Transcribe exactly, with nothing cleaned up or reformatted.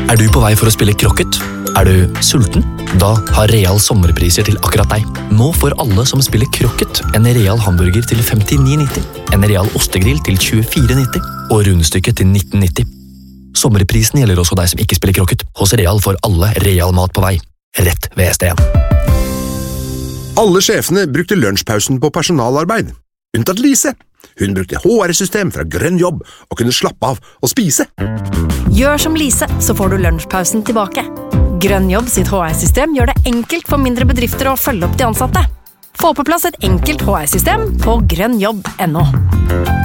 Er du på vei for å spille krokket? Er du sulten? Da har Real sommerpriser til akkurat deg. Nå får alle som spiller krokket en Real hamburger til femtini nitti, en Real ostegrill til tjuefire nitti og rundstykket til nitten nitti. Sommerprisen gjelder også deg som ikke spiller krokket. Hos Real får alle Real mat på vei. Rett ved S D en. Alle sjefene brukte lunsjpausen på personalarbeid. Unntatt Lise. Hun brukte H R-system fra Grønn jobb og kunne slappe av og spise. Gjør som Lise, så får du lunsjpausen tilbake. Grønn jobb sitt H R-system gjør det enkelt for mindre bedrifter å følge opp de ansatte. Få på plass et enkelt H R-system på grønn jobb punktum no.